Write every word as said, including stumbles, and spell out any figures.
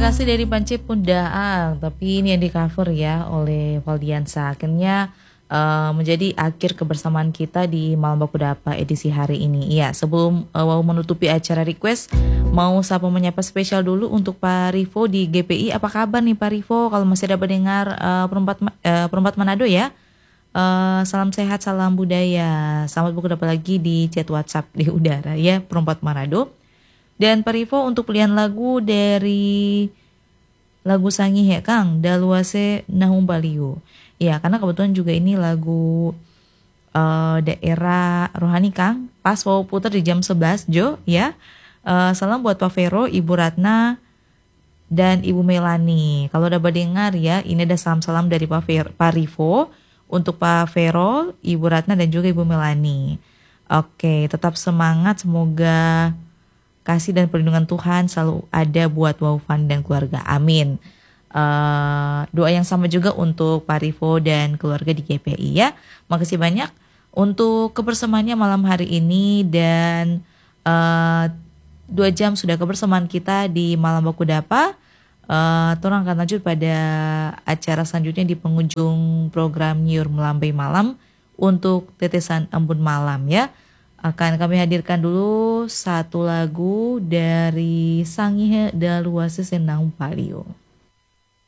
kasih dari Pance Pundaang, tapi ini yang di cover ya oleh Valdiansa. Akhirnya uh, menjadi akhir kebersamaan kita di Malam Baku Dapa edisi hari ini. Iya, sebelum uh, mau menutupi acara request, mau sapa menyapa spesial dulu untuk Pak Rivo di G P I. Apa kabar nih Pak Rivo? Kalau masih ada pendengar uh, perempat uh, perempat Manado ya. Uh, salam sehat, salam budaya. Selamat Baku Dapa lagi di chat WhatsApp di udara ya, perempat Manado. Dan Pak Rivo untuk pilihan lagu dari lagu Sangi ya Kang, Daluase Nahum Baliu. Ya, karena kebetulan juga ini lagu uh, daerah rohani Kang. Pas mau putar di jam sebelas Jo ya. Uh, salam buat Pak Vero, Ibu Ratna dan Ibu Melani. Kalau udah mendengar ya, ini ada salam-salam dari Pak, Ver, Pak Rivo untuk Pak Vero, Ibu Ratna dan juga Ibu Melani. Oke, tetap semangat, semoga kasih dan perlindungan Tuhan selalu ada buat Waufan dan keluarga. Amin. Uh, doa yang sama juga untuk Pak Rivo dan keluarga di G P I ya. Makasih banyak untuk kebersamaannya malam hari ini dan uh, dua jam sudah kebersamaan kita di Malam Baku Dapa. Uh, Torang akan lanjut pada acara selanjutnya di penghujung program Nyur Melambai Malam untuk Tetesan Embun Malam ya. Akan kami hadirkan dulu satu lagu dari Sangihe Daluase Senang Palio.